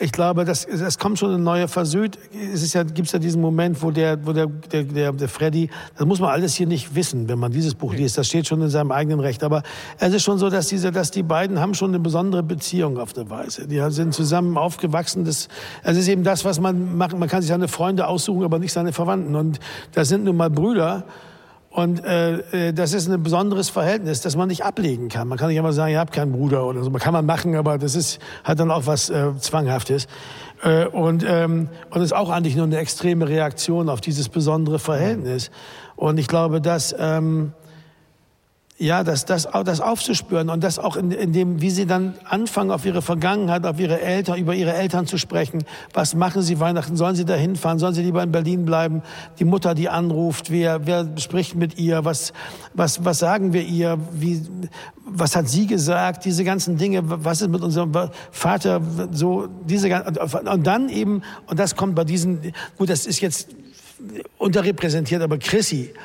Ich glaube, das kommt schon ein neuer Versuch. Gibt's ja diesen Moment, wo der Freddy, das muss man alles hier nicht wissen, wenn man dieses Buch liest. Das steht schon in seinem eigenen Recht. Aber es ist schon so, dass die beiden haben schon eine besondere Beziehung auf eine Weise. Die sind zusammen aufgewachsen. Es ist eben das, was man macht. Man kann sich seine Freunde aussuchen, aber nicht seine Verwandten. Und das sind nun mal Brüder. Und das ist ein besonderes Verhältnis, das man nicht ablegen kann. Man kann nicht einfach sagen, ihr habt keinen Bruder oder so. Man kann machen, aber hat dann auch was Zwanghaftes. Und ist auch eigentlich nur eine extreme Reaktion auf dieses besondere Verhältnis. Und ich glaube, dass das aufzuspüren und das auch in dem, wie sie dann anfangen, auf ihre Vergangenheit, auf ihre Eltern, über ihre Eltern zu sprechen. Was machen sie Weihnachten? Sollen sie da hinfahren? Sollen sie lieber in Berlin bleiben? Die Mutter, die anruft, wer spricht mit ihr? Was sagen wir ihr? Was hat sie gesagt? Diese ganzen Dinge, was ist mit unserem Vater? So, und dann eben, und das kommt bei diesen, gut, das ist jetzt unterrepräsentiert, aber Chrissy,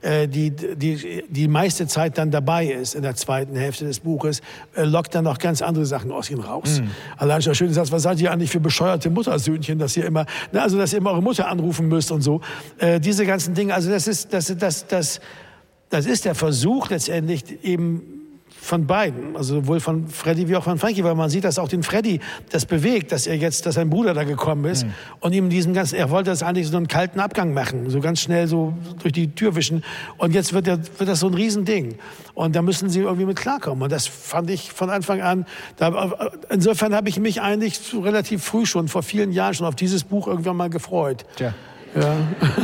die meiste Zeit dann dabei ist in der zweiten Hälfte des Buches, lockt dann noch ganz andere Sachen aus ihm raus. Allein schon schön gesagt, was seid ihr eigentlich für bescheuerte Muttersöhnchen, dass ihr immer eure Mutter anrufen müsst und so. Diese ganzen Dinge, also das ist der Versuch letztendlich eben von beiden, also sowohl von Freddy wie auch von Frankie, weil man sieht, dass auch den Freddy das bewegt, dass sein Bruder da gekommen ist und ihm er wollte das eigentlich so einen kalten Abgang machen, so ganz schnell so durch die Tür wischen und jetzt wird das so ein Riesending und da müssen sie irgendwie mit klarkommen und das fand ich von Anfang an, insofern habe ich mich eigentlich relativ früh schon, vor vielen Jahren schon auf dieses Buch irgendwann mal gefreut. Tja. Ja.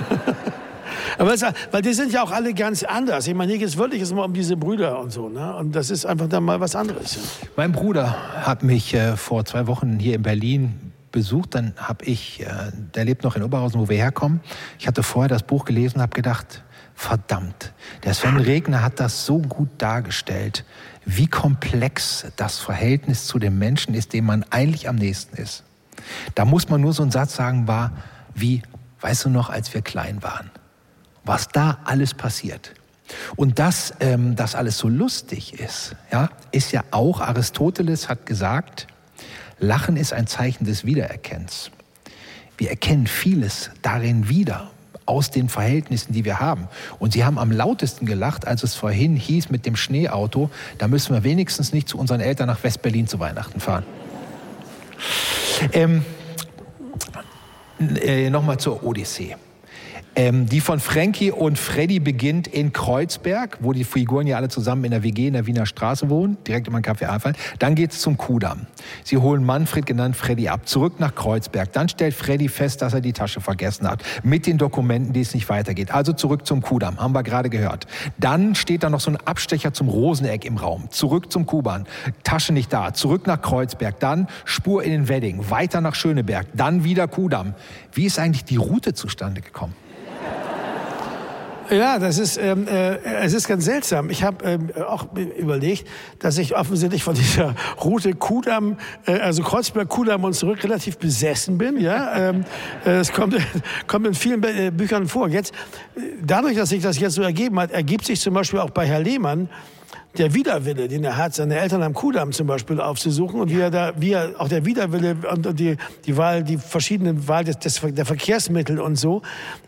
Aber weil die sind ja auch alle ganz anders. Ich meine, hier geht es wirklich immer um diese Brüder und so. Ne? Und das ist einfach dann mal was anderes. Mein Bruder hat mich vor 2 Wochen hier in Berlin besucht. Dann habe ich, der lebt noch in Oberhausen, wo wir herkommen. Ich hatte vorher das Buch gelesen und habe gedacht, verdammt, der Sven Regner hat das so gut dargestellt, wie komplex das Verhältnis zu dem Menschen ist, dem man eigentlich am nächsten ist. Da muss man nur so einen Satz sagen, weißt du noch, als wir klein waren? Was da alles passiert. Und dass das alles so lustig ist, ja, ist ja auch, Aristoteles hat gesagt, Lachen ist ein Zeichen des Wiedererkennens. Wir erkennen vieles darin wieder, aus den Verhältnissen, die wir haben. Und sie haben am lautesten gelacht, als es vorhin hieß mit dem Schneeauto, da müssen wir wenigstens nicht zu unseren Eltern nach West-Berlin zu Weihnachten fahren. Nochmal zur Odyssee. Die von Frankie und Freddy beginnt in Kreuzberg, wo die Figuren ja alle zusammen in der WG in der Wiener Straße wohnen, direkt über den Café Alpha. Dann geht's zum Kudamm. Sie holen Manfred, genannt Freddy, ab, zurück nach Kreuzberg. Dann stellt Freddy fest, dass er die Tasche vergessen hat, mit den Dokumenten, die es nicht weitergeht. Also zurück zum Kudamm, haben wir gerade gehört. Dann steht da noch so ein Abstecher zum Roseneck im Raum. Zurück zum Kudamm, Tasche nicht da, zurück nach Kreuzberg, dann Spur in den Wedding, weiter nach Schöneberg, dann wieder Kudamm. Wie ist eigentlich die Route zustande gekommen? Ja, es ist ganz seltsam. Ich habe auch überlegt, dass ich offensichtlich von dieser Route Kudamm, also Kreuzberg-Kudamm und zurück relativ besessen bin. Ja, es kommt in vielen Büchern vor. Jetzt, dadurch, dass sich das jetzt so ergeben hat, ergibt sich zum Beispiel auch bei Herr Lehmann der Widerwille, den er hat, seine Eltern am Kudamm zum Beispiel aufzusuchen und wie er auch der Widerwille und die verschiedenen Wahl der Verkehrsmittel und so,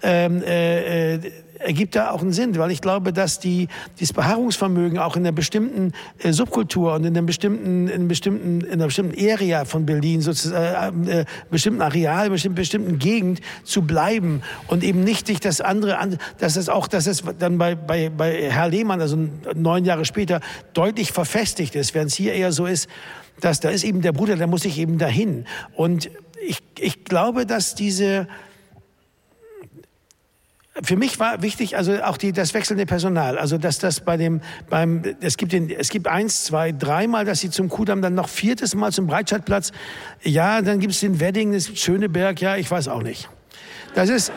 ergibt da auch einen Sinn, weil ich glaube, dass dieses Beharrungsvermögen auch in einer bestimmten Subkultur und in einer bestimmten Area von Berlin, sozusagen, bestimmten Areal, bestimmten Gegend zu bleiben und eben nicht sich das andere dass es dann bei Herr Lehmann, also 9 Jahre später, deutlich verfestigt ist, während es hier eher so ist, dass da ist eben der Bruder, der muss sich eben dahin. Und ich glaube, dass für mich war wichtig, also auch das wechselnde Personal, also dass das es gibt 1, 2, 3 Mal, dass sie zum Kudamm, dann noch 4. Mal zum Breitscheidplatz, ja, dann gibt es den Wedding, das Schöneberg, ja, ich weiß auch nicht. Das ist,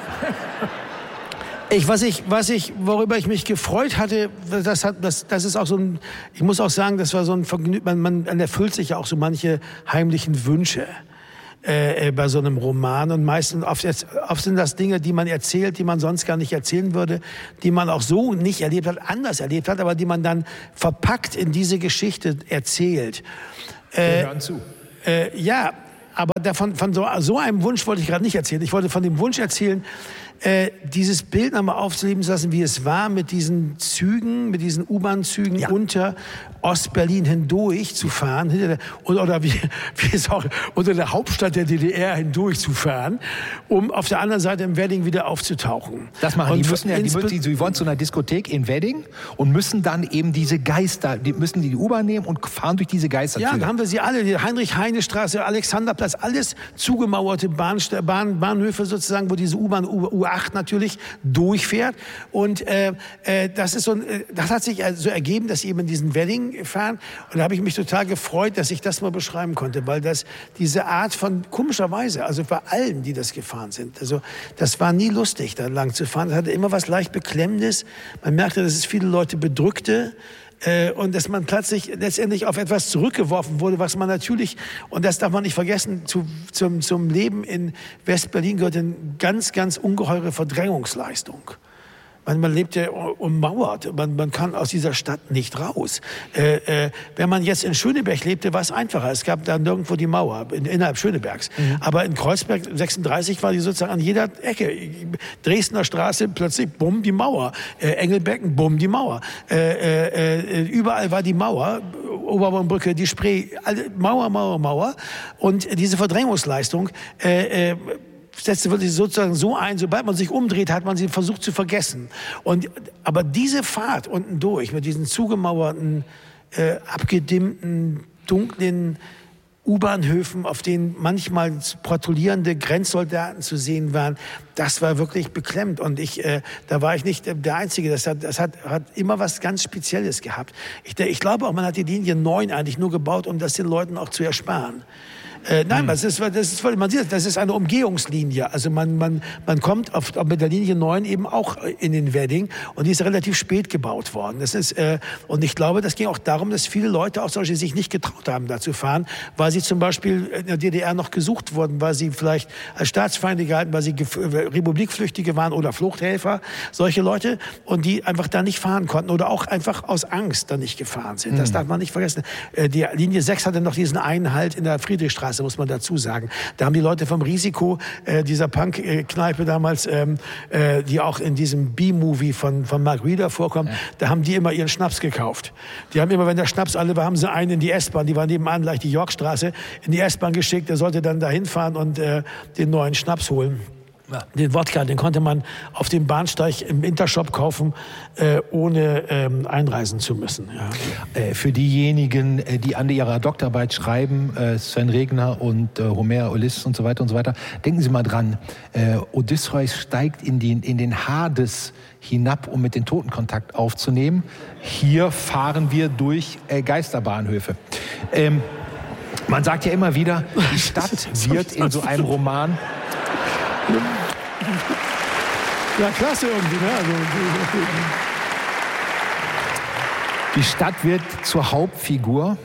worüber ich mich gefreut hatte, das ist auch so ein, ich muss auch sagen, das war so ein Vergnügen, man erfüllt sich ja auch so manche heimlichen Wünsche. Bei so einem Roman und meistens oft sind das Dinge, die man erzählt, die man sonst gar nicht erzählen würde, die man auch so nicht erlebt hat, anders erlebt hat, aber die man dann verpackt in diese Geschichte erzählt. Wir hören zu. Ja, aber von so einem Wunsch wollte ich gerade nicht erzählen. Ich wollte von dem Wunsch erzählen, dieses Bild nochmal aufzuleben zu lassen, wie es war, mit diesen Zügen, mit diesen U-Bahn-Zügen unter Ostberlin hindurch zu fahren, oder wie es auch unter der Hauptstadt der DDR hindurch zu fahren, um auf der anderen Seite im Wedding wieder aufzutauchen. Das machen die wollen zu einer Diskothek in Wedding und müssen dann eben diese Geister, müssen die U-Bahn nehmen und fahren durch diese Geisterzüge. Ja, da haben wir sie alle, die Heinrich-Heine-Straße, Alexanderplatz, alles zugemauerte Bahnhöfe sozusagen, wo diese U-Bahn U8 natürlich durchfährt. Und das hat sich so ergeben, dass sie eben in diesen Wedding fahren. Und da habe ich mich total gefreut, dass ich das mal beschreiben konnte, weil diese Art von, komischerweise, also bei allen, die das gefahren sind, also das war nie lustig, da lang zu fahren. Das hatte immer was leicht Beklemmendes. Man merkte, dass es viele Leute bedrückte. Und dass man plötzlich letztendlich auf etwas zurückgeworfen wurde, was man natürlich, und das darf man nicht vergessen, zum Leben in West-Berlin gehört eine ganz, ganz ungeheure Verdrängungsleistung. Man lebt ja ummauert. Man kann aus dieser Stadt nicht raus. Wenn man jetzt in Schöneberg lebte, war es einfacher. Es gab da nirgendwo die Mauer innerhalb Schönebergs. Aber in Kreuzberg 36 war die sozusagen an jeder Ecke. Dresdner Straße, plötzlich bumm, die Mauer. Engelbecken, bumm, die Mauer. Überall war die Mauer. Oberbaumbrücke, die Spree, Mauer. Und diese Verdrängungsleistung setzte wirklich sozusagen so ein, sobald man sich umdreht, hat man sie versucht zu vergessen. Aber diese Fahrt unten durch, mit diesen zugemauerten, abgedimmten, dunklen U-Bahnhöfen, auf denen manchmal patrouillierende Grenzsoldaten zu sehen waren, das war wirklich beklemmend. Und da war ich nicht der Einzige. Das hat immer was ganz Spezielles gehabt. Ich glaube auch, man hat die Linie 9 eigentlich nur gebaut, um das den Leuten auch zu ersparen. Nein, man sieht, das ist eine Umgehungslinie. Also man kommt mit der Linie 9 eben auch in den Wedding und die ist relativ spät gebaut worden. Und ich glaube, das ging auch darum, dass viele Leute auch solche sich nicht getraut haben, da zu fahren, weil sie zum Beispiel in der DDR noch gesucht wurden, weil sie vielleicht als Staatsfeinde gehalten, weil sie Republikflüchtige waren oder Fluchthelfer, solche Leute, und die einfach da nicht fahren konnten oder auch einfach aus Angst da nicht gefahren sind. Das darf man nicht vergessen. Die Linie 6 hatte noch diesen einen Halt in der Friedrichstraße, muss man dazu sagen. Da haben die Leute vom Risiko dieser Punk-Kneipe damals, die auch in diesem B-Movie von Mark Reeder vorkommt, da haben die immer ihren Schnaps gekauft. Die haben immer, wenn der Schnaps alle war, haben sie einen in die S-Bahn, die war nebenan gleich die Yorkstraße, in die S-Bahn geschickt, der sollte dann da hinfahren und den neuen Schnaps holen. Ja. Den Wodka, den konnte man auf dem Bahnsteig im Intershop kaufen, ohne einreisen zu müssen. Ja. Für diejenigen, die an ihrer Doktorarbeit schreiben, Sven Regner und Homer Ulyss und so weiter, denken Sie mal dran, Odysseus steigt in den Hades hinab, um mit den Toten Kontakt aufzunehmen. Hier fahren wir durch Geisterbahnhöfe. Man sagt ja immer wieder, die Stadt wird in so einem Roman... Ja, klasse irgendwie, ne? Die Stadt wird zur Hauptfigur.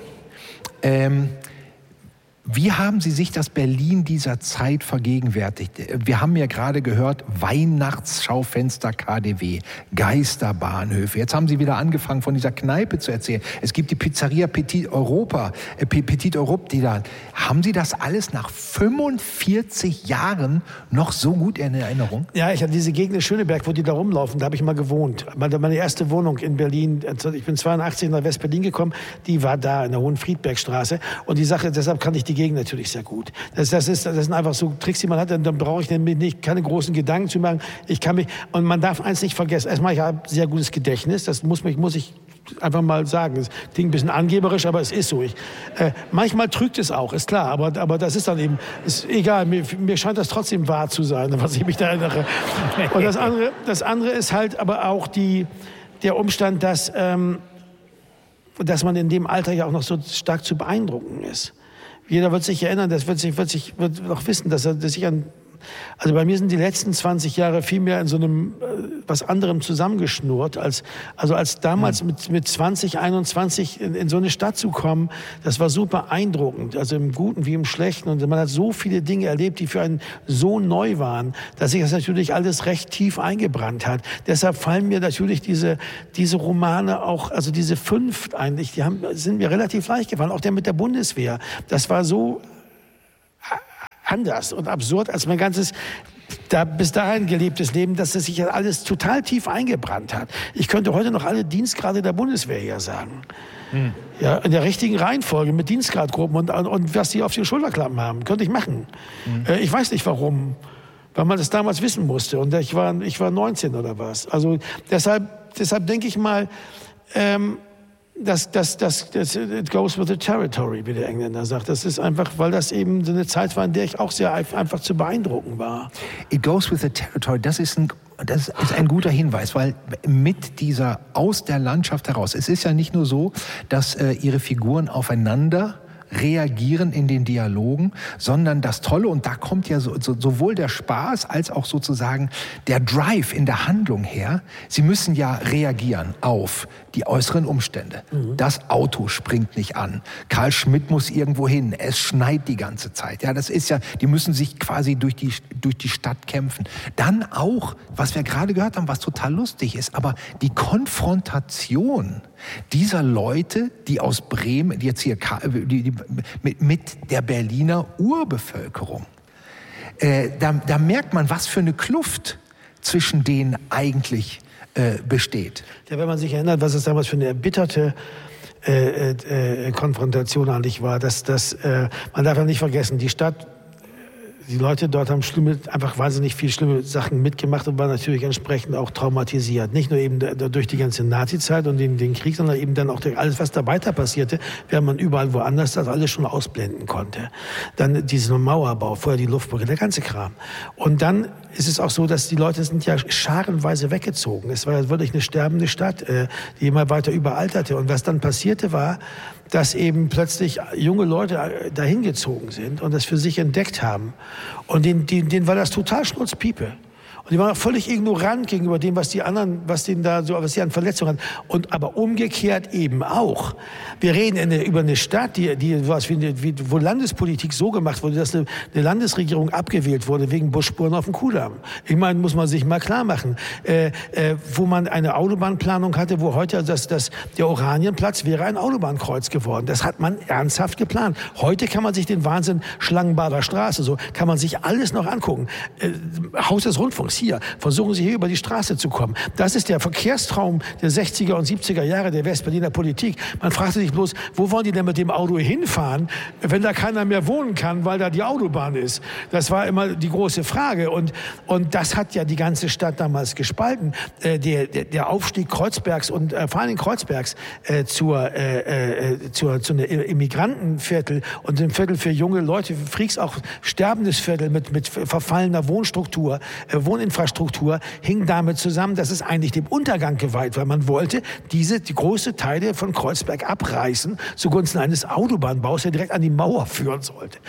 Wie haben Sie sich das Berlin dieser Zeit vergegenwärtigt? Wir haben ja gerade gehört, Weihnachtsschaufenster KaDeWe, Geisterbahnhöfe. Jetzt haben Sie wieder angefangen, von dieser Kneipe zu erzählen. Es gibt die Pizzeria Petit Europe, die da. Haben Sie das alles nach 45 Jahren noch so gut in Erinnerung? Ja, ich habe diese Gegend in Schöneberg, wo die da rumlaufen, da habe ich mal gewohnt. Meine erste Wohnung in Berlin, ich bin 82 nach West-Berlin gekommen, die war da in der Hohenfriedbergstraße. Und die Sache, deshalb kann ich die Gegend natürlich sehr gut. Das sind einfach so Tricks, die man hat. Dann brauche ich nämlich keine großen Gedanken zu machen. Und man darf eins nicht vergessen. Erstmal, ich habe sehr gutes Gedächtnis. Das muss ich einfach mal sagen. Das klingt ein bisschen angeberisch, aber es ist so. Manchmal trügt es auch, ist klar. Aber das ist dann eben, ist egal. Mir scheint das trotzdem wahr zu sein, was ich mich da erinnere. Und das andere ist halt aber auch der Umstand, dass man in dem Alter ja auch noch so stark zu beeindrucken ist. Jeder wird sich erinnern, wird noch wissen, dass ich also bei mir sind die letzten 20 Jahre viel mehr in so einem was anderem zusammengeschnurrt, als damals mit 20, 21 in so eine Stadt zu kommen. Das war super beeindruckend, also im Guten wie im Schlechten. Und man hat so viele Dinge erlebt, die für einen so neu waren, dass sich das natürlich alles recht tief eingebrannt hat. Deshalb fallen mir natürlich diese Romane auch, also diese 5 eigentlich, sind mir relativ leicht gefallen. Auch der mit der Bundeswehr. Das war so anders und absurd als mein ganzes bis dahin gelebtes Leben, dass es sich alles total tief eingebrannt hat. Ich könnte heute noch alle Dienstgrade der Bundeswehr hier sagen. Ja, in der richtigen Reihenfolge mit Dienstgradgruppen und was die auf den Schulterklappen haben. Könnte ich machen. Ich weiß nicht warum, weil man das damals wissen musste. Und ich war 19 oder was. Also deshalb denke ich mal, it goes with the territory, wie der Engländer sagt. Das ist einfach, weil das eben so eine Zeit war, in der ich auch sehr einfach zu beeindrucken war. It goes with the territory, das ist ein guter Hinweis, weil mit dieser aus der Landschaft heraus, es ist ja nicht nur so, dass ihre Figuren aufeinander reagieren in den Dialogen, sondern das Tolle, und da kommt ja sowohl der Spaß als auch sozusagen der Drive in der Handlung her, sie müssen ja reagieren auf die äußeren Umstände. Das Auto springt nicht an, Karl Schmidt muss irgendwo hin, es schneit die ganze Zeit. Ja, das ist ja, die müssen sich quasi durch die Stadt kämpfen. Dann auch, was wir gerade gehört haben, was total lustig ist, aber die Konfrontation dieser Leute, die aus Bremen, die jetzt hier mit der Berliner Urbevölkerung, da merkt man, was für eine Kluft zwischen denen eigentlich besteht. Ja, wenn man sich erinnert, was es damals für eine erbitterte Konfrontation eigentlich war, man darf ja nicht vergessen, die Leute dort haben einfach wahnsinnig viele schlimme Sachen mitgemacht und waren natürlich entsprechend auch traumatisiert. Nicht nur eben durch die ganze Nazi-Zeit und den Krieg, sondern eben dann auch alles, was da weiter passierte, während man überall woanders das alles schon ausblenden konnte. Dann dieser Mauerbau, vorher die Luftbrücke, der ganze Kram. Und dann ist es auch so, dass die Leute sind ja scharenweise weggezogen. Es war ja wirklich eine sterbende Stadt, die immer weiter überalterte. Und was dann passierte war, dass eben plötzlich junge Leute dahin gezogen sind und das für sich entdeckt haben. Und denen war das total Schnurzpiepe. Und die waren auch völlig ignorant gegenüber dem, was die an Verletzungen hatten. Aber umgekehrt eben auch. Wir reden über eine Stadt, wo Landespolitik so gemacht wurde, dass eine Landesregierung abgewählt wurde wegen Busspuren auf dem Kudamm. Ich meine, muss man sich mal klar machen. Wo man eine Autobahnplanung hatte, wo heute der Oranienplatz wäre ein Autobahnkreuz geworden. Das hat man ernsthaft geplant. Heute kann man sich den Wahnsinn Schlangenbader Straße, so kann man sich alles noch angucken. Haus des Rundfunks. Hier, versuchen Sie hier über die Straße zu kommen. Das ist der Verkehrstraum der 60er und 70er Jahre der Westberliner Politik. Man fragte sich bloß, wo wollen die denn mit dem Auto hinfahren, wenn da keiner mehr wohnen kann, weil da die Autobahn ist. Das war immer die große Frage. Und das hat ja die ganze Stadt damals gespalten. Der Aufstieg Kreuzbergs und vor allem Kreuzbergs zu einem Immigrantenviertel und dem Viertel für junge Leute, Freaks auch sterbendes Viertel mit verfallener Wohnstruktur, Wohninfrastruktur, hing damit zusammen, dass es eigentlich dem Untergang geweiht war. Man wollte die große Teile von Kreuzberg abreißen zugunsten eines Autobahnbaus, der direkt an die Mauer führen sollte.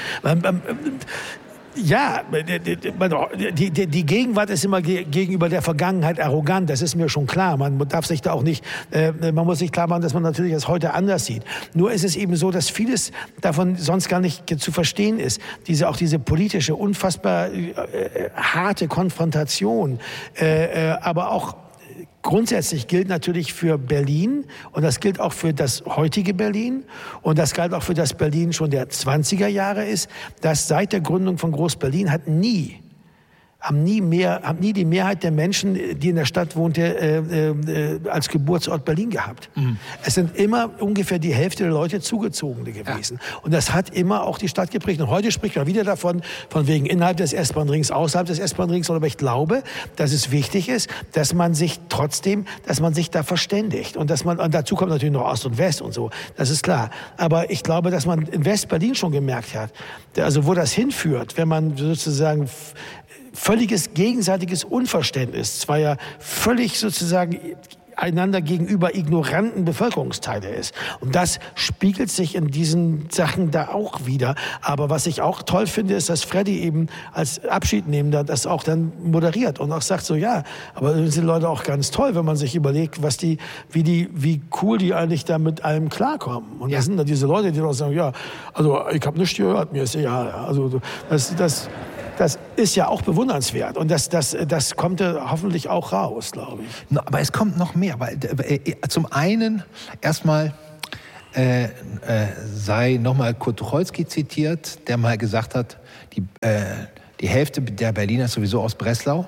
Ja, die Gegenwart ist immer gegenüber der Vergangenheit arrogant, das ist mir schon klar. Man darf sich da auch nicht, man muss sich klar machen, dass man natürlich das heute anders sieht. Nur ist es eben so, dass vieles davon sonst gar nicht zu verstehen ist. Diese politische, unfassbar harte Konfrontation, aber auch grundsätzlich gilt natürlich für Berlin und das gilt auch für das heutige Berlin und das galt auch für das Berlin schon der 20er Jahre ist, dass seit der Gründung von Groß-Berlin haben nie die Mehrheit der Menschen, die in der Stadt wohnte, als Geburtsort Berlin gehabt. Es sind immer ungefähr die Hälfte der Leute Zugezogene gewesen. Ja. Und das hat immer auch die Stadt geprägt. Und heute spricht man wieder davon, von wegen innerhalb des S-Bahn-Rings, außerhalb des S-Bahn-Rings. Aber ich glaube, dass es wichtig ist, dass man sich da verständigt. Und dazu kommt natürlich noch Ost und West und so. Das ist klar. Aber ich glaube, dass man in West-Berlin schon gemerkt hat, also wo das hinführt, wenn man sozusagen völliges gegenseitiges Unverständnis zweier völlig sozusagen einander gegenüber ignoranten Bevölkerungsteile ist. Und das spiegelt sich in diesen Sachen da auch wieder. Aber was ich auch toll finde, ist, dass Freddy eben als Abschiednehmender das auch dann moderiert und auch sagt so, ja, aber das sind Leute auch ganz toll, wenn man sich überlegt, wie cool die eigentlich da mit allem klarkommen. Und das sind dann diese Leute, die doch sagen, ja, also ich habe nichts gehört, mir ist egal. Also das ist ja auch bewundernswert und das kommt ja hoffentlich auch raus, glaube ich. Aber es kommt noch mehr, weil zum einen erstmal sei nochmal Kurt Tucholsky zitiert, der mal gesagt hat, die Hälfte der Berliner ist sowieso aus Breslau.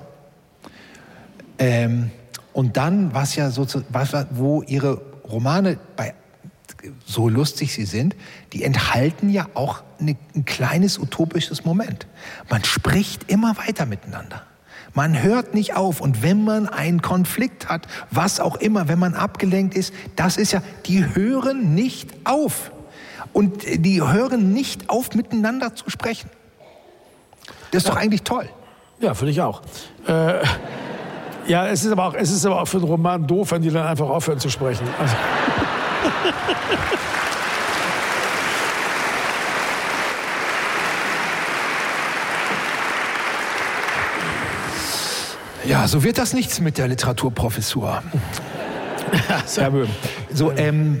Und dann, wo ihre Romane, so lustig sie sind, die enthalten ja auch ein kleines utopisches Moment. Man spricht immer weiter miteinander. Man hört nicht auf. Und wenn man einen Konflikt hat, was auch immer, wenn man abgelenkt ist, das ist ja, die hören nicht auf. Und die hören nicht auf, miteinander zu sprechen. Das ist doch eigentlich toll. Ja, finde ich auch. Ja, es ist aber auch für einen Roman doof, wenn die dann einfach aufhören zu sprechen. Also. Ja, so wird das nichts mit der Literaturprofessur. Herr Böhm. So,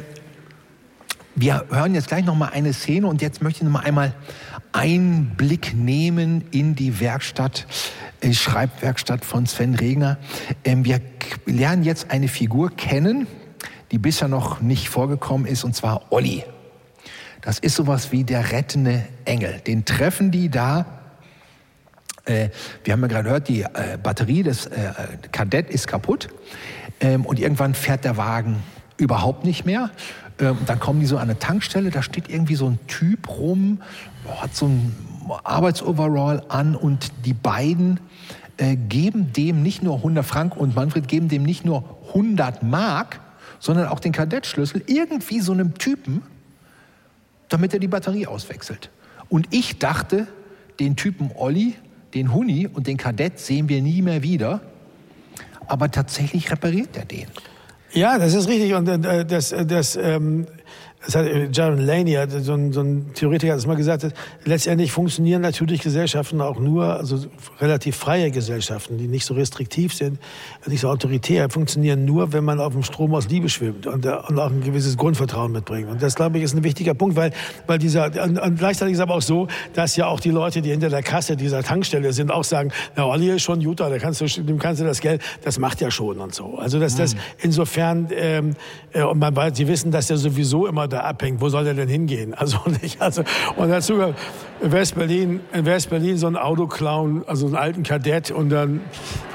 wir hören jetzt gleich noch mal eine Szene und jetzt möchte ich noch mal einmal Einblick nehmen in die Schreibwerkstatt von Sven Regner. Wir lernen jetzt eine Figur kennen, die bisher noch nicht vorgekommen ist, und zwar Olli. Das ist sowas wie der rettende Engel. Den treffen die da. Wir haben ja gerade gehört, die Batterie des Kadett ist kaputt und irgendwann fährt der Wagen überhaupt nicht mehr. Dann kommen die so an eine Tankstelle, da steht irgendwie so ein Typ rum, hat so ein Arbeitsoverall an und die beiden geben dem nicht nur 100 Franken und Manfred geben dem nicht nur 100 Mark, sondern auch den Kadettschlüssel irgendwie so einem Typen, damit er die Batterie auswechselt. Und ich dachte, den Typen Olli, den Huni und den Kadett sehen wir nie mehr wieder, aber tatsächlich repariert er den. Ja, das ist richtig. Und das hat Jaron Laney, so ein Theoretiker, hat es mal gesagt, letztendlich funktionieren natürlich Gesellschaften auch nur, also relativ freie Gesellschaften, die nicht so restriktiv sind, nicht so autoritär, funktionieren nur, wenn man auf dem Strom aus Liebe schwimmt und auch ein gewisses Grundvertrauen mitbringt. Und das, glaube ich, ist ein wichtiger Punkt, weil und gleichzeitig ist aber auch so, dass ja auch die Leute, die hinter der Kasse dieser Tankstelle sind, auch sagen, na, Olli ist schon Jutta, dem kannst du das Geld, das macht ja schon und so. Also das insofern, und man weiß, sie wissen, dass der sowieso immer da abhängt. Wo soll der denn hingehen? Also nicht. Und dazu in West-Berlin so ein Auto klauen, also einen alten Kadett und dann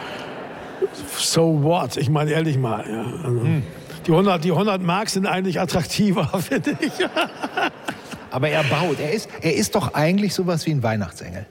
so what? Ich meine ehrlich mal. Ja. Also, die 100 Mark sind eigentlich attraktiver, finde ich. Aber er baut. Er ist doch eigentlich sowas wie ein Weihnachtsengel.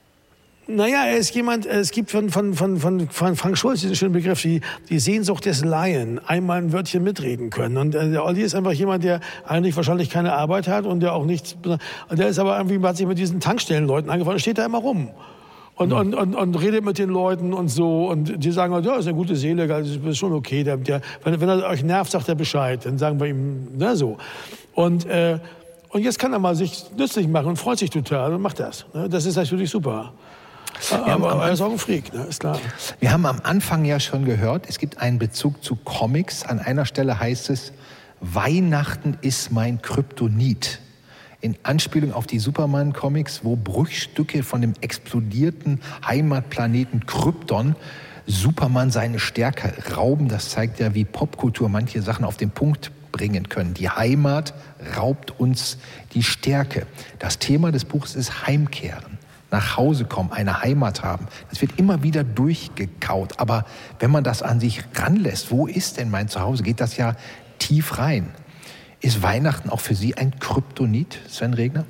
Naja, er ist jemand, es gibt von Frank Schulz diesen schönen Begriff, die Sehnsucht des Laien, einmal ein Wörtchen mitreden können. Und der Olli ist einfach jemand, der eigentlich wahrscheinlich keine Arbeit hat und der auch nichts, der ist aber irgendwie, hat sich mit diesen Tankstellenleuten angefangen, steht da immer rum. Und redet mit den Leuten und so. Und die sagen, ja, ist eine gute Seele, das ist schon okay. Wenn er euch nervt, sagt er Bescheid. Dann sagen wir ihm, na so. Und jetzt kann er mal sich nützlich machen und freut sich total und macht das. Das ist natürlich super. Aber er ist auch ein Freak, ne? Ist klar. Wir haben am Anfang ja schon gehört, es gibt einen Bezug zu Comics. An einer Stelle heißt es, Weihnachten ist mein Kryptonit. In Anspielung auf die Superman-Comics, wo Bruchstücke von dem explodierten Heimatplaneten Krypton Superman seine Stärke rauben. Das zeigt ja, wie Popkultur manche Sachen auf den Punkt bringen können. Die Heimat raubt uns die Stärke. Das Thema des Buches ist Heimkehren. Nach Hause kommen, eine Heimat haben. Das wird immer wieder durchgekaut. Aber wenn man das an sich ranlässt, wo ist denn mein Zuhause, geht das ja tief rein. Ist Weihnachten auch für Sie ein Kryptonit, Sven Regner?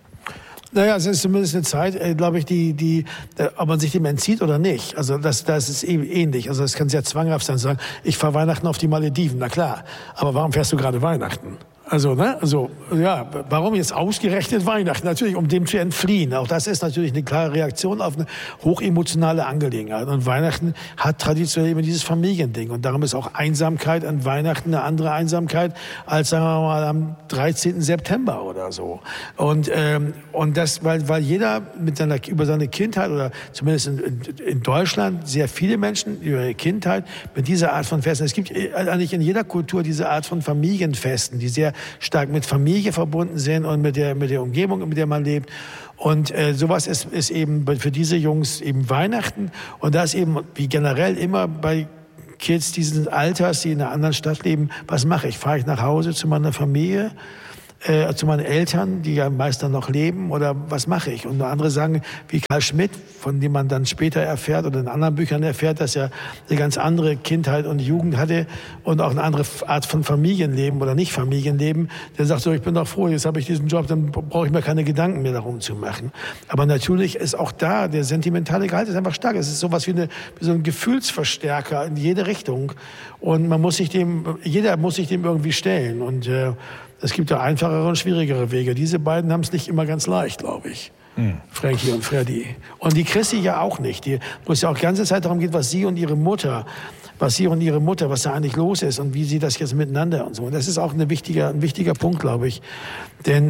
Naja, es ist zumindest eine Zeit, glaube ich, ob man sich dem entzieht oder nicht. Also das ist eben ähnlich. Also es kann sehr zwanghaft sein, sagen, ich fahre Weihnachten auf die Malediven. Na klar, aber warum fährst du gerade Weihnachten? Also, ja, warum jetzt ausgerechnet Weihnachten? Natürlich, um dem zu entfliehen. Auch das ist natürlich eine klare Reaktion auf eine hochemotionale Angelegenheit. Und Weihnachten hat traditionell immer dieses Familiending. Und darum ist auch Einsamkeit an Weihnachten eine andere Einsamkeit als, sagen wir mal, am 13. September oder so. Und das, weil jeder über seine Kindheit oder zumindest in Deutschland sehr viele Menschen über ihre Kindheit mit dieser Art von Festen. Es gibt eigentlich in jeder Kultur diese Art von Familienfesten, die sehr stark mit Familie verbunden sind und mit der Umgebung, mit der man lebt. Und sowas ist eben für diese Jungs eben Weihnachten. Und das eben wie generell immer bei Kids dieses Alters, die in einer anderen Stadt leben, was mache ich? Fahre ich nach Hause zu meiner Familie? Zu meinen Eltern, die ja meist dann noch leben, oder was mache ich? Und andere sagen, wie Karl Schmidt, von dem man dann später erfährt oder in anderen Büchern erfährt, dass er eine ganz andere Kindheit und Jugend hatte und auch eine andere Art von Familienleben oder Nicht-Familienleben. Der sagt so, ich bin doch froh, jetzt habe ich diesen Job, dann brauche ich mir keine Gedanken mehr darum zu machen. Aber natürlich ist auch da, der sentimentale Gehalt ist einfach stark. Es ist sowas wie so ein Gefühlsverstärker in jede Richtung. Und jeder muss sich dem irgendwie stellen. Und es gibt ja einfachere und schwierigere Wege. Diese beiden haben es nicht immer ganz leicht, glaube ich. Frankie und Freddy. Und die Chrissy ja auch nicht. Wo es ja auch die ganze Zeit darum geht, was sie und ihre Mutter, was da eigentlich los ist und wie sie das jetzt miteinander und so. Und das ist auch ein wichtiger Punkt, glaube ich. Denn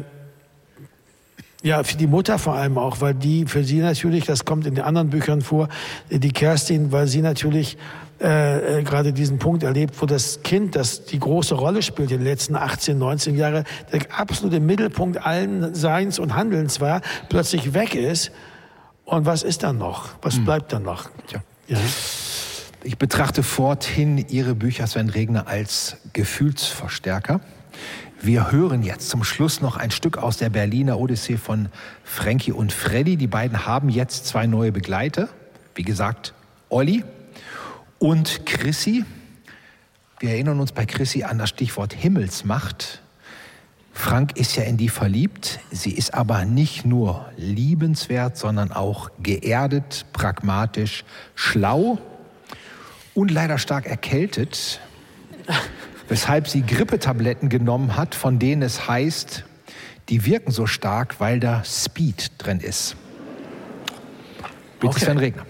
ja, für die Mutter vor allem auch, weil für sie natürlich, das kommt in den anderen Büchern vor, die Kerstin, weil sie natürlich gerade diesen Punkt erlebt, wo das Kind, das die große Rolle spielt in den letzten 18, 19 Jahre, der absolute Mittelpunkt allen Seins und Handelns war, plötzlich weg ist. Und was ist dann noch? Was bleibt dann noch? Tja. Ja. Ich betrachte forthin Ihre Bücher, Sven Regner, als Gefühlsverstärker. Wir hören jetzt zum Schluss noch ein Stück aus der Berliner Odyssee von Frankie und Freddy. Die beiden haben jetzt 2 neue Begleiter. Wie gesagt, Olli und Chrissy. Wir erinnern uns bei Chrissy an das Stichwort Himmelsmacht. Frank ist ja in die verliebt. Sie ist aber nicht nur liebenswert, sondern auch geerdet, pragmatisch, schlau und leider stark erkältet, weshalb sie Grippetabletten genommen hat, von denen es heißt, die wirken so stark, weil da Speed drin ist. Bitte, okay. Sven Regner.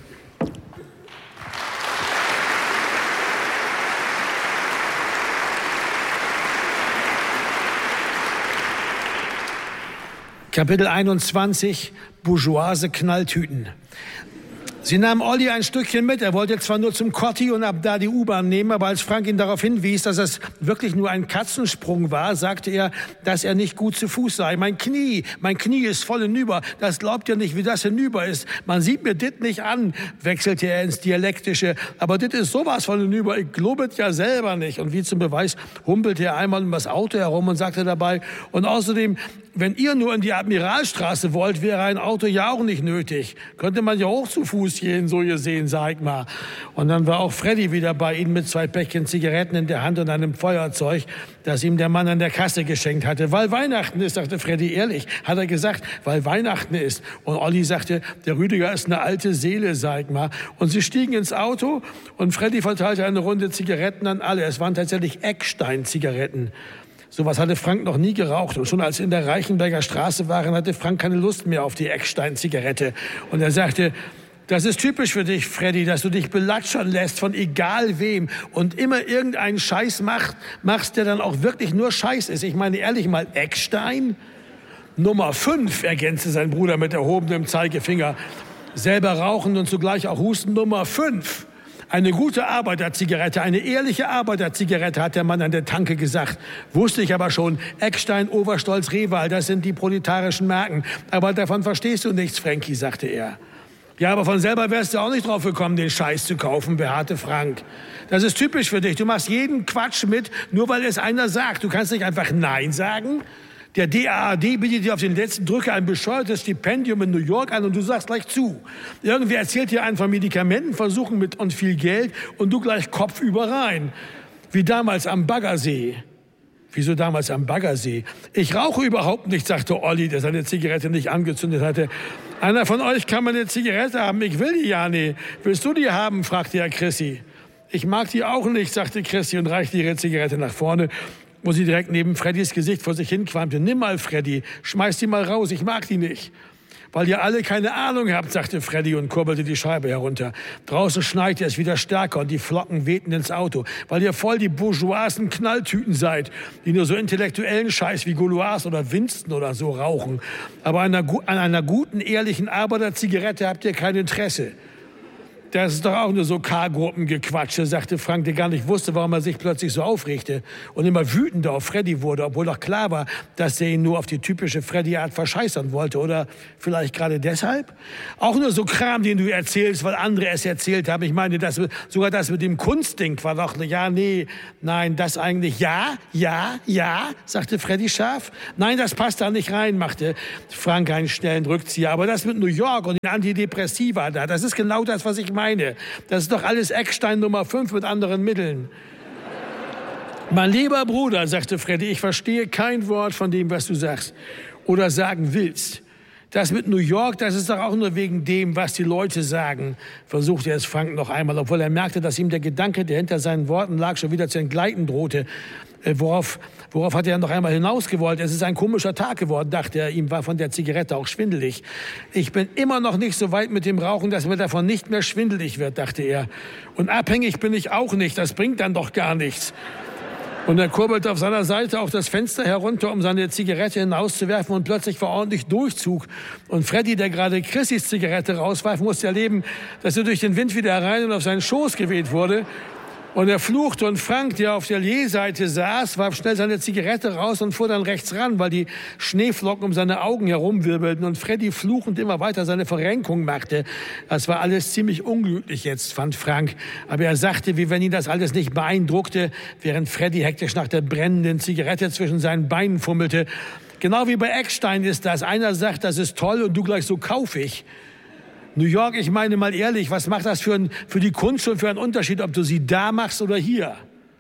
Kapitel 21, bourgeoise Knalltüten. Sie nahm Olli ein Stückchen mit. Er wollte zwar nur zum Kotti und ab da die U-Bahn nehmen, aber als Frank ihn darauf hinwies, dass es wirklich nur ein Katzensprung war, sagte er, dass er nicht gut zu Fuß sei. Mein Knie ist voll hinüber. Das glaubt ihr nicht, wie das hinüber ist. Man sieht mir dit nicht an, wechselte er ins Dialektische. Aber dit ist sowas von hinüber. Ich globet ja selber nicht. Und wie zum Beweis humpelte er einmal um das Auto herum und sagte dabei, und außerdem, wenn ihr nur in die Admiralstraße wollt, wäre ein Auto ja auch nicht nötig. Könnte man ja auch zu Fuß gehen, so gesehen, sag mal. Und dann war auch Freddy wieder bei ihnen mit 2 Päckchen Zigaretten in der Hand und einem Feuerzeug, das ihm der Mann an der Kasse geschenkt hatte. Weil Weihnachten ist, sagte Freddy ehrlich, hat er gesagt, weil Weihnachten ist. Und Olli sagte, der Rüdiger ist eine alte Seele, sag mal. Und sie stiegen ins Auto und Freddy verteilte eine Runde Zigaretten an alle. Es waren tatsächlich Eckstein-Zigaretten. Sowas hatte Frank noch nie geraucht. Und schon als sie in der Reichenberger Straße waren, hatte Frank keine Lust mehr auf die Eckstein-Zigarette. Und er sagte, das ist typisch für dich, Freddy, dass du dich belatschern lässt von egal wem und immer irgendeinen Scheiß machst, der dann auch wirklich nur Scheiß ist. Ich meine ehrlich mal, Eckstein? Nummer 5, ergänzte sein Bruder mit erhobenem Zeigefinger. Selber rauchen und zugleich auch husten, Nummer 5. Eine gute Arbeiterzigarette, eine ehrliche Arbeiterzigarette, hat der Mann an der Tanke gesagt. Wusste ich aber schon. Eckstein, Overstolz, Rewal, das sind die proletarischen Marken. Aber davon verstehst du nichts, Frankie, sagte er. Ja, aber von selber wärst du auch nicht drauf gekommen, den Scheiß zu kaufen, beharrte Frank. Das ist typisch für dich. Du machst jeden Quatsch mit, nur weil es einer sagt. Du kannst nicht einfach Nein sagen. Der DAAD bietet dir auf den letzten Drücker ein bescheuertes Stipendium in New York an und du sagst gleich zu. Irgendwer erzählt dir einen von Medikamentenversuchen und viel Geld und du gleich kopfüber rein. Wie damals am Baggersee. Wieso damals am Baggersee? Ich rauche überhaupt nicht, sagte Olli, der seine Zigarette nicht angezündet hatte. Einer von euch kann mal eine Zigarette haben. Ich will die ja nicht. Willst du die haben? Fragte er Chrissy. Ich mag die auch nicht, sagte Chrissy und reichte ihre Zigarette nach vorne, wo sie direkt neben Freddys Gesicht vor sich hinqualmte. Nimm mal, Freddy, schmeiß die mal raus, ich mag die nicht. Weil ihr alle keine Ahnung habt, sagte Freddy und kurbelte die Scheibe herunter. Draußen schneite es wieder stärker und die Flocken wehten ins Auto. Weil ihr voll die bourgeoisen Knalltüten seid, die nur so intellektuellen Scheiß wie Gaulois oder Winston oder so rauchen. Aber an einer guten, ehrlichen Arbeiterzigarette habt ihr kein Interesse. Das ist doch auch nur so K-Gruppengequatsche, sagte Frank, der gar nicht wusste, warum er sich plötzlich so aufregte und immer wütender auf Freddy wurde, obwohl doch klar war, dass er ihn nur auf die typische Freddy-Art verscheißern wollte. Oder vielleicht gerade deshalb? Auch nur so Kram, den du erzählst, weil andere es erzählt haben. Ich meine, sogar das mit dem Kunstding war doch, ja, nee, nein, das eigentlich, ja, sagte Freddy scharf. Nein, das passt da nicht rein, machte Frank einen schnellen Rückzieher. Aber das mit New York und den Antidepressiva da, das ist genau das, was ich meine. Das ist doch alles Eckstein Nummer 5 mit anderen Mitteln. Mein lieber Bruder, sagte Freddy, ich verstehe kein Wort von dem, was du sagst oder sagen willst. Das mit New York, das ist doch auch nur wegen dem, was die Leute sagen, versuchte es Frank noch einmal, obwohl er merkte, dass ihm der Gedanke, der hinter seinen Worten lag, schon wieder zu entgleiten drohte. Worauf hat er noch einmal hinausgewollt? Es ist ein komischer Tag geworden, dachte er. Ihm war von der Zigarette auch schwindelig. Ich bin immer noch nicht so weit mit dem Rauchen, dass mir davon nicht mehr schwindelig wird, dachte er. Und abhängig bin ich auch nicht. Das bringt dann doch gar nichts. Und er kurbelte auf seiner Seite auch das Fenster herunter, um seine Zigarette hinauszuwerfen. Und plötzlich war ordentlich Durchzug. Und Freddy, der gerade Chrissys Zigarette rauswarf, musste erleben, dass er durch den Wind wieder herein und auf seinen Schoß geweht wurde. Und er fluchte und Frank, der auf der Lee-Seite saß, warf schnell seine Zigarette raus und fuhr dann rechts ran, weil die Schneeflocken um seine Augen herumwirbelten und Freddy fluchend immer weiter seine Verrenkung machte. Das war alles ziemlich unglücklich jetzt, fand Frank. Aber er sagte, wie wenn ihn das alles nicht beeindruckte, während Freddy hektisch nach der brennenden Zigarette zwischen seinen Beinen fummelte. Genau wie bei Eckstein ist das. Einer sagt, das ist toll und du gleich so kaufig. New York, ich meine mal ehrlich, was macht das für die Kunst und für einen Unterschied, ob du sie da machst oder hier?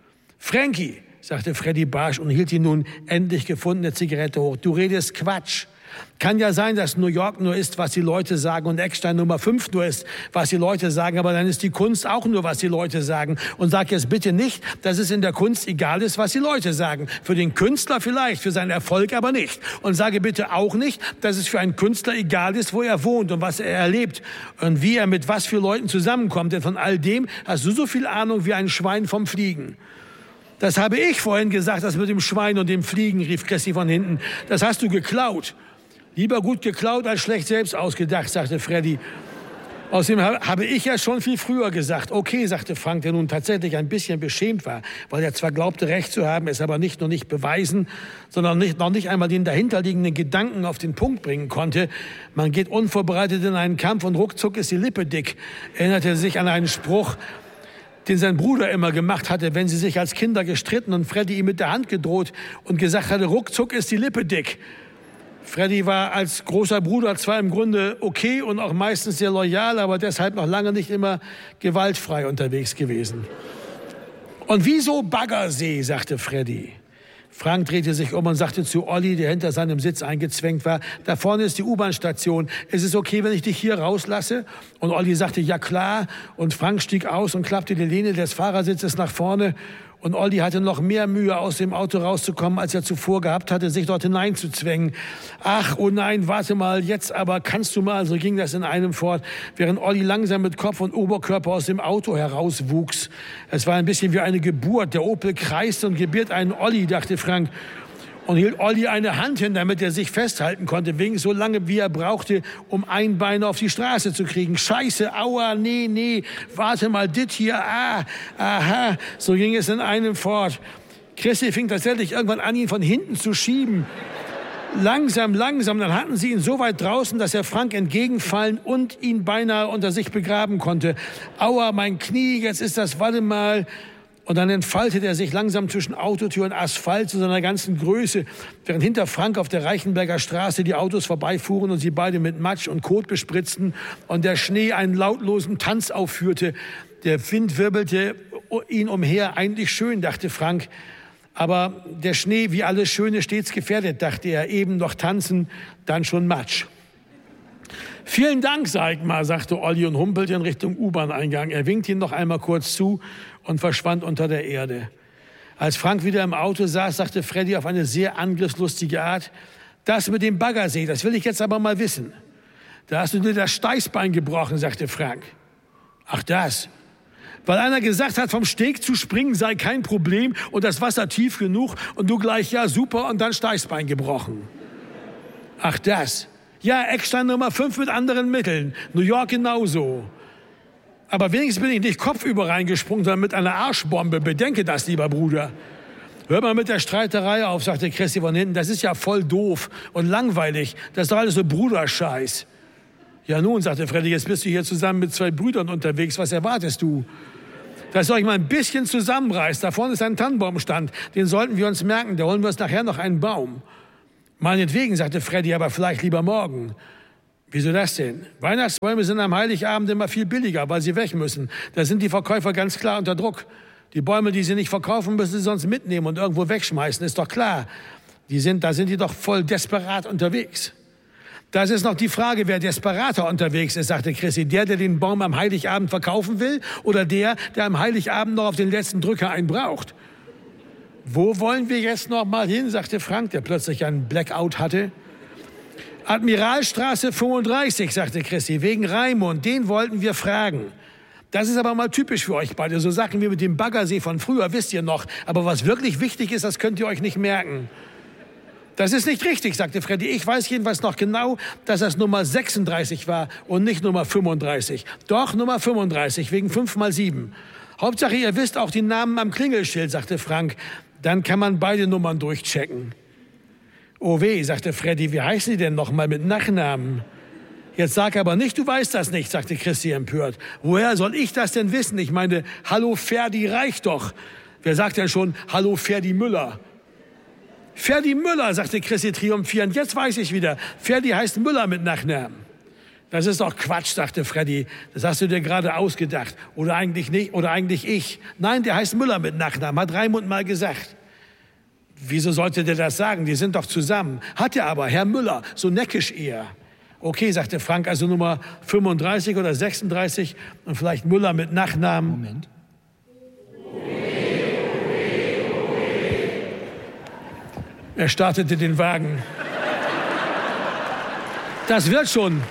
Frankie, sagte Freddy barsch und hielt die nun endlich gefundene Zigarette hoch. Du redest Quatsch. Kann ja sein, dass New York nur ist, was die Leute sagen und Eckstein Nummer 5 nur ist, was die Leute sagen, aber dann ist die Kunst auch nur, was die Leute sagen. Und sag jetzt bitte nicht, dass es in der Kunst egal ist, was die Leute sagen. Für den Künstler vielleicht, für seinen Erfolg aber nicht. Und sage bitte auch nicht, dass es für einen Künstler egal ist, wo er wohnt und was er erlebt und wie er mit was für Leuten zusammenkommt. Denn von all dem hast du so viel Ahnung wie ein Schwein vom Fliegen. Das habe ich vorhin gesagt, das mit dem Schwein und dem Fliegen, rief Chrissy von hinten. Das hast du geklaut. Lieber gut geklaut als schlecht selbst ausgedacht, sagte Freddy. Außerdem habe ich ja schon viel früher gesagt. Okay, sagte Frank, der nun tatsächlich ein bisschen beschämt war, weil er zwar glaubte, recht zu haben, es aber nur nicht beweisen, sondern noch nicht einmal den dahinterliegenden Gedanken auf den Punkt bringen konnte. Man geht unvorbereitet in einen Kampf und ruckzuck ist die Lippe dick. Erinnerte sich an einen Spruch, den sein Bruder immer gemacht hatte, wenn sie sich als Kinder gestritten und Freddy ihm mit der Hand gedroht und gesagt hatte, ruckzuck ist die Lippe dick. Freddy war als großer Bruder zwar im Grunde okay und auch meistens sehr loyal, aber deshalb noch lange nicht immer gewaltfrei unterwegs gewesen. Und wieso Baggersee, sagte Freddy. Frank drehte sich um und sagte zu Olli, der hinter seinem Sitz eingezwängt war, da vorne ist die U-Bahn-Station. Ist es okay, wenn ich dich hier rauslasse? Und Olli sagte, ja klar. Und Frank stieg aus und klappte die Lehne des Fahrersitzes nach vorne. Und Olli hatte noch mehr Mühe, aus dem Auto rauszukommen, als er zuvor gehabt hatte, sich dort hineinzuzwängen. Ach, oh nein, warte mal, jetzt aber kannst du mal. So ging das in einem fort, während Olli langsam mit Kopf und Oberkörper aus dem Auto herauswuchs. Es war ein bisschen wie eine Geburt. Der Opel kreiste und gebiert einen Olli, dachte Frank. Und hielt Olli eine Hand hin, damit er sich festhalten konnte, wenigstens so lange, wie er brauchte, um ein Bein auf die Straße zu kriegen. Scheiße, aua, nee, warte mal, dit hier, aha. So ging es in einem fort. Chrissy fing tatsächlich irgendwann an, ihn von hinten zu schieben. Langsam, dann hatten sie ihn so weit draußen, dass er Frank entgegenfallen und ihn beinahe unter sich begraben konnte. Aua, mein Knie, jetzt ist das, warte mal. Und dann entfaltete er sich langsam zwischen Autotür und Asphalt zu seiner ganzen Größe, während hinter Frank auf der Reichenberger Straße die Autos vorbeifuhren und sie beide mit Matsch und Kot bespritzten und der Schnee einen lautlosen Tanz aufführte. Der Wind wirbelte ihn umher, eigentlich schön, dachte Frank. Aber der Schnee, wie alles Schöne, stets gefährdet, dachte er. Eben noch tanzen, dann schon Matsch. Vielen Dank, Seigmar, sagte Olli und humpelte in Richtung U-Bahn-Eingang. Er winkte ihm noch einmal kurz zu und verschwand unter der Erde. Als Frank wieder im Auto saß, sagte Freddy auf eine sehr angriffslustige Art, das mit dem Baggersee, das will ich jetzt aber mal wissen. Da hast du dir das Steißbein gebrochen, sagte Frank. Ach das? Weil einer gesagt hat, vom Steg zu springen sei kein Problem und das Wasser tief genug und du gleich, ja super, und dann Steißbein gebrochen. Ach das? Ja, Eckstein Nummer 5 mit anderen Mitteln. New York genauso. Aber wenigstens bin ich nicht kopfüber reingesprungen, sondern mit einer Arschbombe. Bedenke das, lieber Bruder. Hör mal mit der Streiterei auf, sagte Christi von hinten. Das ist ja voll doof und langweilig. Das ist doch alles so Bruderscheiß. Ja nun, sagte Freddy, jetzt bist du hier zusammen mit 2 Brüdern unterwegs. Was erwartest du? Dass ihr euch mal ein bisschen zusammenreißt. Da vorne ist ein Tannenbaumstand. Den sollten wir uns merken. Da holen wir uns nachher noch einen Baum. Meinetwegen, sagte Freddy, aber vielleicht lieber morgen. Wieso das denn? Weihnachtsbäume sind am Heiligabend immer viel billiger, weil sie weg müssen. Da sind die Verkäufer ganz klar unter Druck. Die Bäume, die sie nicht verkaufen, müssen sie sonst mitnehmen und irgendwo wegschmeißen, ist doch klar. Da sind die doch voll desperat unterwegs. Das ist noch die Frage, wer desperater unterwegs ist, sagte Chrissy. Der den Baum am Heiligabend verkaufen will oder der am Heiligabend noch auf den letzten Drücker einen braucht? Wo wollen wir jetzt noch mal hin, sagte Frank, der plötzlich einen Blackout hatte. Admiralstraße 35, sagte Chrissy, wegen Raimund, den wollten wir fragen. Das ist aber mal typisch für euch beide. So Sachen wie mit dem Baggersee von früher, wisst ihr noch. Aber was wirklich wichtig ist, das könnt ihr euch nicht merken. Das ist nicht richtig, sagte Freddy. Ich weiß jedenfalls noch genau, dass das Nummer 36 war und nicht Nummer 35. Doch, Nummer 35, wegen 5 mal 7. Hauptsache, ihr wisst auch die Namen am Klingelschild, sagte Frank. Dann kann man beide Nummern durchchecken. Oh weh, sagte Freddy, wie heißen die denn noch mal mit Nachnamen? Jetzt sag aber nicht, du weißt das nicht, sagte Christi empört. Woher soll ich das denn wissen? Ich meine, hallo Ferdi reicht doch. Wer sagt denn schon, hallo Ferdi Müller? Ferdi Müller, sagte Christi triumphierend. Jetzt weiß ich wieder. Ferdi heißt Müller mit Nachnamen. Das ist doch Quatsch, sagte Freddy. Das hast du dir gerade ausgedacht. Oder eigentlich nicht, oder eigentlich ich. Nein, der heißt Müller mit Nachnamen, hat Raimund mal gesagt. Wieso sollte der das sagen? Die sind doch zusammen. Hat er aber, Herr Müller, so neckisch eher. Okay, sagte Frank, also Nummer 35 oder 36 und vielleicht Müller mit Nachnamen. Moment. Er startete den Wagen. Das wird schon.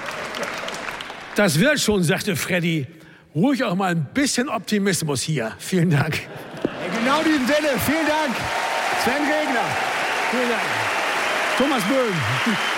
Das wird schon, sagte Freddy. Ruhig auch mal ein bisschen Optimismus hier. Vielen Dank. In genau diesem Sinne, vielen Dank. Sven Regner. Vielen Dank. Thomas Böhm.